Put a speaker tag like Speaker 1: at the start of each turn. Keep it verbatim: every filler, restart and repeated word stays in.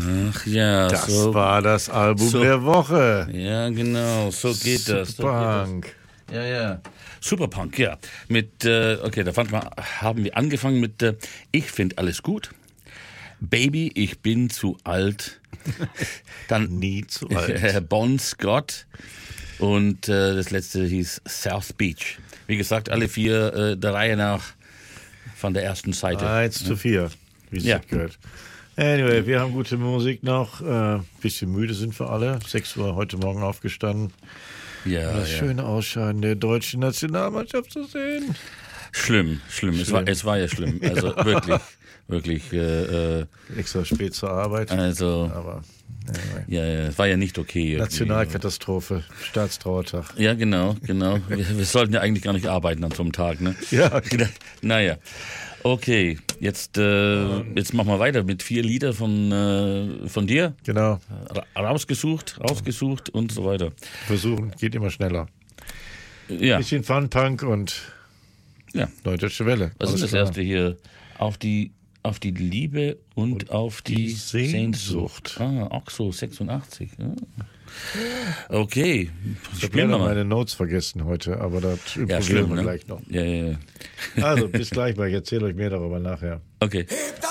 Speaker 1: Ach ja,
Speaker 2: Das
Speaker 1: so,
Speaker 2: war das Album
Speaker 1: so,
Speaker 2: der Woche.
Speaker 1: Ja, genau, so geht das. So
Speaker 2: Superpunk.
Speaker 1: geht das. Ja, ja. Superpunk, ja. Mit, äh, okay, da fand man, haben wir angefangen mit äh, Ich find alles gut. Baby, ich bin zu alt. Dann
Speaker 2: Nie zu alt.
Speaker 1: Bon Scott. Und äh, das letzte hieß South Beach. Wie gesagt, alle vier äh, der Reihe nach von der ersten Seite.
Speaker 2: Eins zu vier, wie es
Speaker 1: Ja.
Speaker 2: sich gehört. Anyway, wir haben gute Musik noch. Äh, bisschen müde sind wir alle. sechs Uhr heute Morgen aufgestanden.
Speaker 1: Ja,
Speaker 2: Das
Speaker 1: ja.
Speaker 2: schöne Ausscheiden der deutschen Nationalmannschaft zu sehen.
Speaker 1: Schlimm, schlimm. Es, war, es war ja schlimm. Also wirklich, wirklich. Äh, äh,
Speaker 2: Extra spät zur Arbeit.
Speaker 1: also,
Speaker 2: Aber anyway.
Speaker 1: ja, ja, es war ja nicht okay. irgendwie.
Speaker 2: Nationalkatastrophe, Staatstrauertag.
Speaker 1: Ja, genau, genau. Wir, wir sollten ja eigentlich gar nicht arbeiten an so einem Tag, ne?
Speaker 2: Ja,
Speaker 1: Naja. Okay, jetzt, äh, jetzt machen wir weiter mit vier Lieder von, äh, von dir.
Speaker 2: genau.
Speaker 1: Ra- Rausgesucht, rausgesucht und so weiter.
Speaker 2: Versuchen, geht immer schneller.
Speaker 1: Ja,
Speaker 2: Bisschen Funpunk und
Speaker 1: ja.
Speaker 2: Neue Deutsche Welle.
Speaker 1: Was
Speaker 2: Alles
Speaker 1: ist das
Speaker 2: klar.
Speaker 1: erste hier? Auf die, auf die Liebe und,
Speaker 2: Und
Speaker 1: auf die,
Speaker 2: die Sehnsucht.
Speaker 1: Sehnsucht. Ah, auch so, sechsundachtzig. Ja. Okay,
Speaker 2: Ich habe
Speaker 1: spielen
Speaker 2: leider
Speaker 1: wir mal.
Speaker 2: meine Notes vergessen heute, aber das
Speaker 1: Ja,
Speaker 2: improvisieren
Speaker 1: schlimm,
Speaker 2: wir
Speaker 1: ne?
Speaker 2: gleich noch.
Speaker 1: Ja, ja, ja.
Speaker 2: Also, bis gleich mal. Ich erzähle euch mehr darüber nachher.
Speaker 1: Okay.
Speaker 3: If